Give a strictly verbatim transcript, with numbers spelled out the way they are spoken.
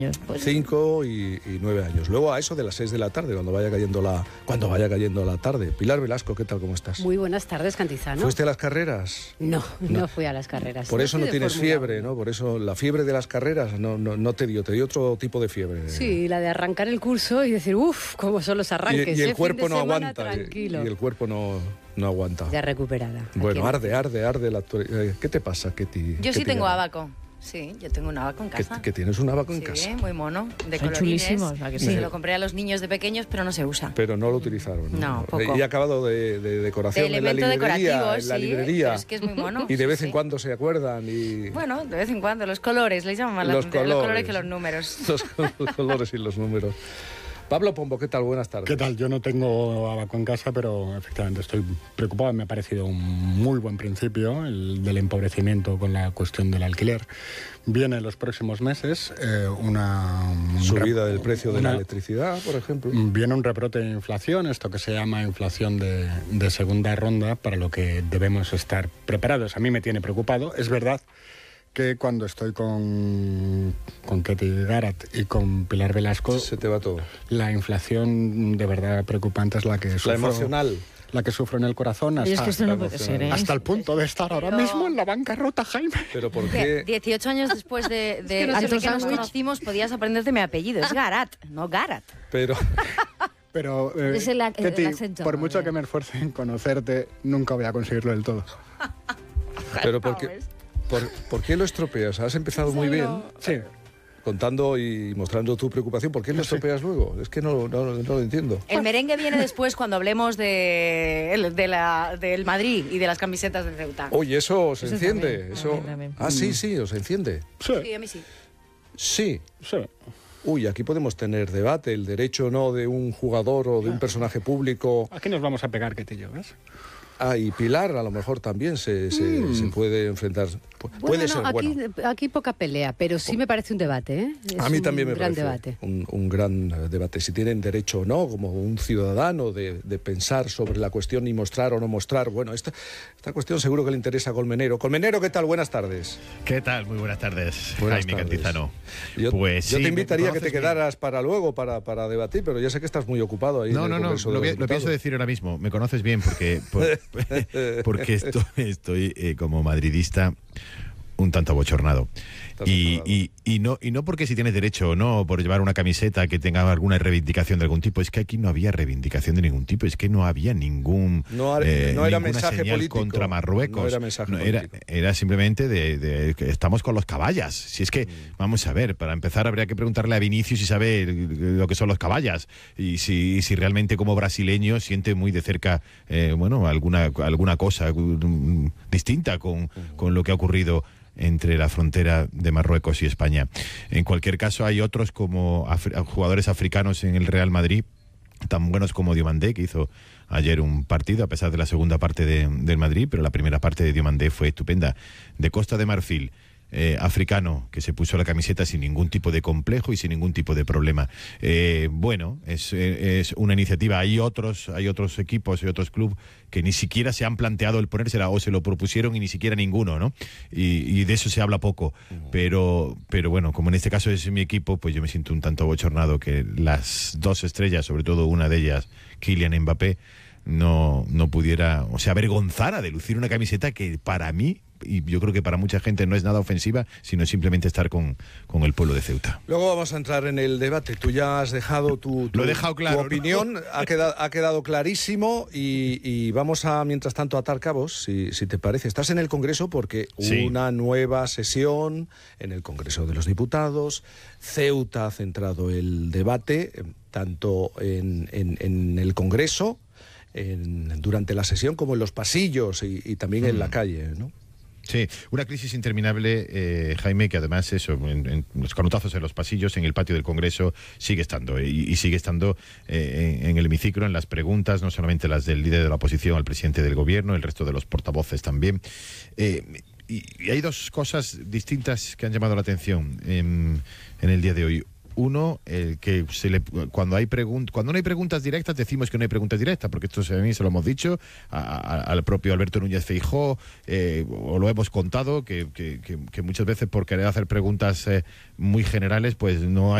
Pues... Cinco y, y nueve años. Luego a eso de las seis de la tarde, cuando vaya cayendo la cuando vaya cayendo la tarde. Pilar Velasco, ¿qué tal? ¿Cómo estás? Muy buenas tardes, Cantizano. ¿Fuiste a las carreras? No, no, no fui a las carreras. Por eso no tienes Fórmula fiebre, uno. ¿no? Por eso la fiebre de las carreras no, no, no te dio, te dio otro tipo de fiebre. Sí, la de arrancar el curso y decir, uff, cómo son los arranques. Y, y el ¿eh? cuerpo Fin de no semana, aguanta. tranquilo. Y, y el cuerpo no, no aguanta. Ya recuperada. Bueno, Aquí arde, arde, arde la actualidad. ¿Qué te pasa, Ketty? Yo sí ¿Qué te tengo llama? abaco. Sí, yo tengo un abaco en casa. ¿Que, que tienes un abaco en sí, casa? muy mono, de Son colorines. chulísimos, ¿a que sí? Se lo compré a los niños de pequeños, pero no se usa. Pero no lo utilizaron. No, poco. Y ha acabado de, de decoración De en la elemento librería. decorativo, en la sí, librería. pero es que es muy mono. Y de sí, vez sí. en cuando se acuerdan y... Bueno, de vez en cuando, los colores, les llaman más la Los atención, los colores colores. que los números. Los, los colores y los números. Pablo Pombo, ¿qué tal? Buenas tardes. ¿Qué tal? Yo no tengo abaco en casa, pero efectivamente estoy preocupado. Me ha parecido un muy buen principio el del empobrecimiento con la cuestión del alquiler. Viene en los próximos meses eh, una... un Subida rep- del precio de una- la electricidad, por ejemplo. Viene un rebrote de inflación, esto que se llama inflación de, de segunda ronda, para lo que debemos estar preparados. A mí me tiene preocupado. Es verdad que cuando estoy con, con Ketty Garat y con Pilar Velasco, Se te va todo. la inflación de verdad preocupante es la que La sufro, emocional. la que sufro en el corazón, Oye, es hasta, que esto no puede emocional. ser, ¿eh? hasta el punto de estar ahora Pero- mismo en la bancarrota, Jaime. Pero ¿por Que qué? dieciocho años después de, de, que no sé antes de qué que nos sándwich. conocimos, podías aprenderte mi apellido. Es Garat, no Garat. Pero... Pero, eh, Es el ac- el Ketty, acento, por mucho ya. que me esfuerce en conocerte, nunca voy a conseguirlo del todo. pero ¿por qué, por, ¿por qué lo estropeas? Has empezado muy bien Sí, contando y mostrando tu preocupación. ¿Por qué lo estropeas luego? Es que no, no, no lo entiendo. El merengue viene después cuando hablemos de, de la, del Madrid y de las camisetas del Ceuta. Oye, eso os Eso enciende. también, eso... también, también. Ah, sí, sí, os enciende. sí, Sí, a mí sí. Sí. sí. Uy, aquí podemos tener debate, el derecho o no de un jugador o de un personaje público. Aquí nos vamos a pegar, Ketty y yo, ¿ves? Ah, y Pilar a lo mejor también se, se, Mm. se puede enfrentar. Pu- Bueno, puede no, ser aquí, bueno. aquí poca pelea, pero sí me parece un debate, ¿eh? Es A mí también me un gran parece debate. Un, un gran eh, debate. Si tienen derecho o no, como un ciudadano, de, de pensar sobre la cuestión y mostrar o no mostrar. Bueno, esta, esta cuestión seguro que le interesa a Colmenero. Colmenero, ¿qué tal? Buenas tardes. ¿Qué tal? Muy buenas tardes, Buenas Jaime tardes. Cantizano. Yo, pues yo sí, te me invitaría a que te conoces bien. quedaras para luego, para, para debatir, pero ya sé que estás muy ocupado ahí No, en el no, no, Congreso de lo, los voy- lo Diputados. pienso decir ahora mismo. Me conoces bien porque, por- porque estoy, estoy eh, como madridista un tanto abochornado. Estás Y, enfadado. y, y, no, y no porque si tienes derecho o no, por llevar una camiseta que tenga alguna reivindicación de algún tipo, es que aquí no había reivindicación de ningún tipo, es que no había ningún No, ha- eh, no era ninguna mensaje señal político. contra Marruecos. No era mensaje era, político. era simplemente de, de que estamos con los caballas. Si es que, vamos a ver, para empezar habría que preguntarle a Vinicius si sabe lo que son los caballas y si, y si realmente como brasileño siente muy de cerca, eh, bueno, alguna, alguna cosa mm, distinta con, con lo que ha ocurrido entre la frontera de Marruecos y España. En cualquier caso, hay otros como afri- jugadores africanos en el Real Madrid, tan buenos como Diomandé, que hizo ayer un partido, a pesar de la segunda parte de- del Madrid, pero la primera parte de Diomandé fue estupenda. De Costa de Marfil, eh, africano, que se puso la camiseta sin ningún tipo de complejo y sin ningún tipo de problema. Eh, bueno, es, eh, es una iniciativa. Hay otros, hay otros equipos y otros clubes que ni siquiera se han planteado el ponérsela o se lo propusieron y ni siquiera ninguno, ¿no? Y, y de eso se habla poco. Pero, pero bueno, como en este caso es mi equipo, pues yo me siento un tanto abochornado que las dos estrellas, sobre todo una de ellas, Kylian Mbappé, no, no pudiera, o sea, avergonzara de lucir una camiseta que para mí, y yo creo que para mucha gente no es nada ofensiva, sino simplemente estar con, con el pueblo de Ceuta. Luego vamos a entrar en el debate. Tú ya has dejado tu, tu- Lo he dejado claro, tu ¿no? opinión, ha, quedado, ha quedado clarísimo y, y vamos a, mientras tanto, atar cabos, si, si te parece. Estás en el Congreso porque Sí. una nueva sesión en el Congreso de los Diputados. Ceuta ha centrado el debate eh, tanto en, en- en el Congreso, en- durante la sesión, como en los pasillos y, y también en la calle, ¿no? Sí, una crisis interminable, eh, Jaime, que además eso, en, en los canutazos en los pasillos, en el patio del Congreso, sigue estando. eh, Y, y sigue estando eh, en, en el hemiciclo, en las preguntas, no solamente las del líder de la oposición al presidente del gobierno, el resto de los portavoces también. Eh, y, y hay dos cosas distintas que han llamado la atención en, en el día de hoy. uno, el que se le, cuando hay pregun- cuando no hay preguntas directas decimos que no hay preguntas directas, porque esto a mí se lo hemos dicho a, a, al propio Alberto Núñez Feijóo, eh, o lo hemos contado, que, que, que, que muchas veces por querer hacer preguntas eh, muy generales, pues no hay